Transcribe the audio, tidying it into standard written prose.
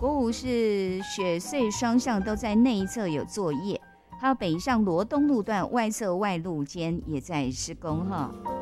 国五是雪隧双向都在内侧有作业，还有北上罗东路段外侧外路间也在施工哈。